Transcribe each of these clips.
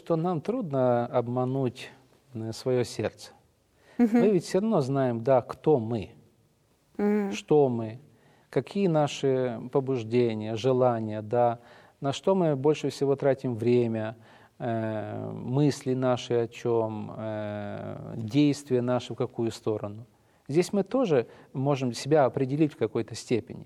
что нам трудно обмануть свое сердце. Мы ведь все равно знаем, да, кто мы, что мы, какие наши побуждения, желания, да, на что мы больше всего тратим время, мысли наши о чем, действия наши в какую сторону. Здесь мы тоже можем себя определить в какой-то степени.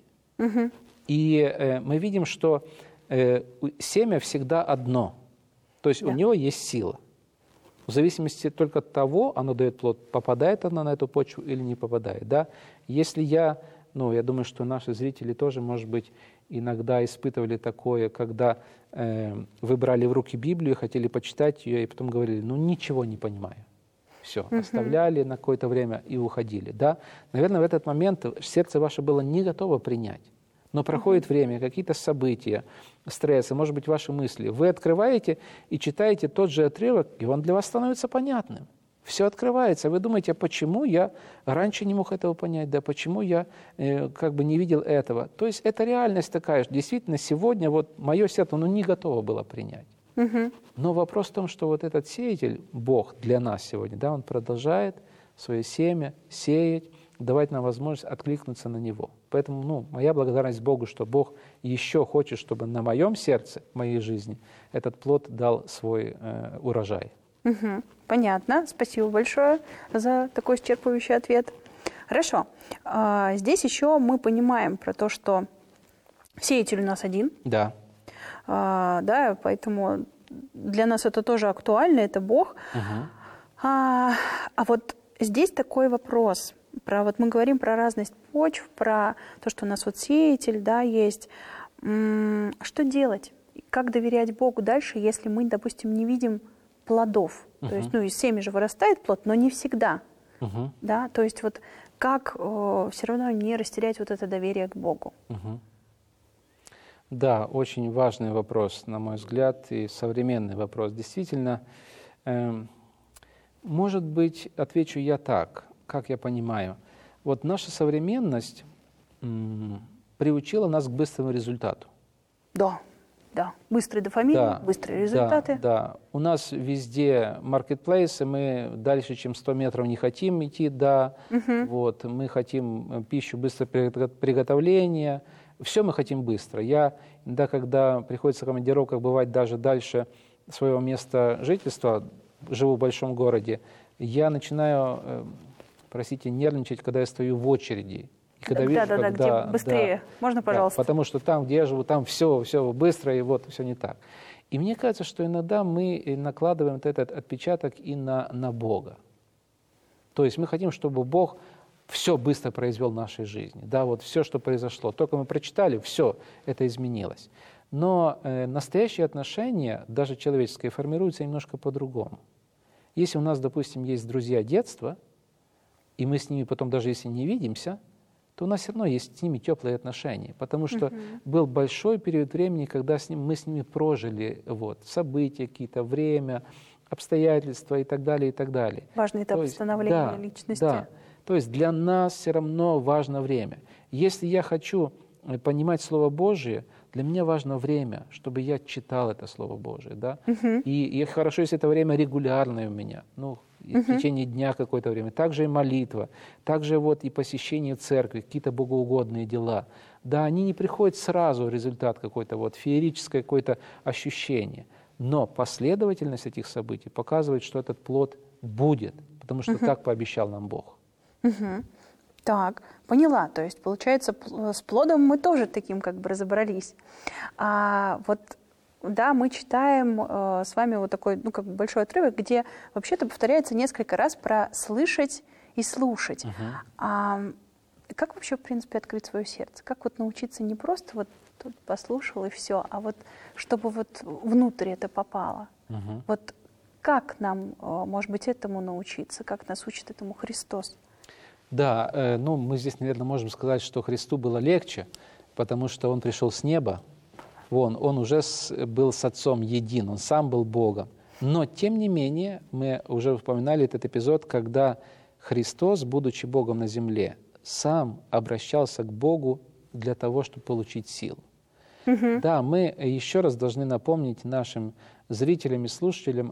И мы видим, что семя всегда одно, то есть у него есть сила. В зависимости только от того, оно дает плод, попадает оно на эту почву или не попадает. Да? Если я думаю, что наши зрители тоже, может быть, иногда испытывали такое, когда вы брали в руки Библию, хотели почитать ее, и потом говорили, ничего не понимаю. Все, оставляли на какое-то время и уходили. Да? Наверное, в этот момент сердце ваше было не готово принять. Но проходит время, какие-то события, стрессы, может быть, ваши мысли. Вы открываете и читаете тот же отрывок, и он для вас становится понятным. Все открывается. Вы думаете, почему я раньше не мог этого понять, да, почему я не видел этого. То есть это реальность такая, что действительно сегодня мое сердце не готово было принять. Но вопрос в том, что этот сеятель, Бог для нас сегодня, да, он продолжает свое семя сеять, давать нам возможность откликнуться на него. Поэтому моя благодарность Богу, что Бог еще хочет, чтобы на моем сердце, в моей жизни, этот плод дал свой урожай. Понятно. Спасибо большое за такой исчерпывающий ответ. Хорошо. Здесь еще мы понимаем про то, что сеятель у нас один. Да. Да, поэтому для нас это тоже актуально, это Бог. А вот здесь такой вопрос. Мы говорим про разность почв, про то, что у нас сеятель, да, есть. Что делать? Как доверять Богу дальше, если мы, допустим, не видим плодов? То есть, из семени же вырастает плод, но не всегда. Да? То есть как все равно не растерять это доверие к Богу? Да, очень важный вопрос, на мой взгляд, и современный вопрос. Действительно, может быть, отвечу я так, как я понимаю. Наша современность приучила нас к быстрому результату. Да. Быстрый дофамин, быстрые результаты. Да. У нас везде маркетплейсы, мы дальше, чем 100 метров не хотим идти, да. Мы хотим пищу быстрого приготовления. Все мы хотим быстро. Я, когда приходится в командировках бывать даже дальше своего места жительства, живу в большом городе, я начинаю, нервничать, когда я стою в очереди. Когда где быстрее. Можно, пожалуйста? Потому что там, где я живу, там все быстро, и все не так. И мне кажется, что иногда мы накладываем этот отпечаток и на Бога. То есть мы хотим, чтобы Бог все быстро произвел в нашей жизни. Да, все, что произошло. Только мы прочитали, все, это изменилось. Но настоящие отношения, даже человеческие, формируются немножко по-другому. Если у нас, допустим, есть друзья детства, и мы с ними потом, даже если не видимся, то у нас все равно есть с ними теплые отношения. Потому что был большой период времени, когда мы с ними прожили события какие-то, время, обстоятельства и так далее, и так далее. Важный этап становления личности. Да. То есть для нас все равно важно время. Если я хочу понимать Слово Божие, для меня важно время, чтобы я читал это Слово Божие. Да? И хорошо, если это время регулярное у меня, в течение дня какое-то время. Также и молитва, также и посещение церкви, какие-то богоугодные дела. Да, они не приходят сразу, результат какой-то, феерическое какое-то ощущение. Но последовательность этих событий показывает, что этот плод будет, потому что так пообещал нам Бог. Так, поняла. То есть, получается, с плодом мы тоже таким разобрались. Да, мы читаем с вами такой большой отрывок, где вообще-то повторяется несколько раз про слышать и слушать. Как вообще, в принципе, открыть свое сердце? Как научиться не просто тут послушал и все, а чтобы внутрь это попало? Как нам, может быть, этому научиться? Как нас учит этому Христос? Да, мы здесь, наверное, можем сказать, что Христу было легче, потому что Он пришел с неба. Он уже был с Отцом един, Он сам был Богом. Но, тем не менее, мы уже упоминали этот эпизод, когда Христос, будучи Богом на земле, сам обращался к Богу для того, чтобы получить силу. Да, мы еще раз должны напомнить нашим зрителям и слушателям